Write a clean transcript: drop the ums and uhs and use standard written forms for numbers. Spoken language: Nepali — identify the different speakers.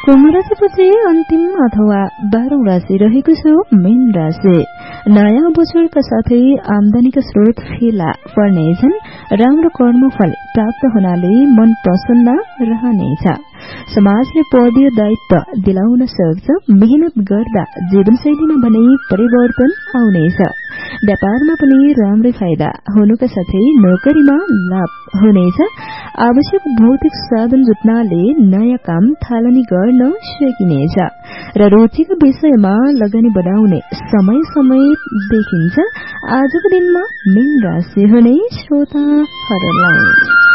Speaker 1: कुम्भ राशिपछि अन्तिम अथवा 12औं राशि रहेको छ मीन राशि। नयाँ बछौलका साथै आमदानीका स्रोत फेला पर्नेछन्। राम्रो कर्मफल प्राप्त हुनाले मन प्रसन्न रहनेछ। समाजले पदीय दायित्व दिलाउन सक्छ। मेहनत गर्दा जीवनशैलीमा भने परिवर्तन आउनेछ। व्यापारमा पनि राम्रै फाइदा हुनुका साथै नोकरीमा लाभ हुनेछ। आवश्यक भौतिक साधन जुट्नाले नयाँ काम थालनी गर्न सकिनेछ र रुचिको विषयमा लगानी बढाउने समय देखिन्छ। आजको दिनमा मीन राशि हुने श्रोताहरूलाई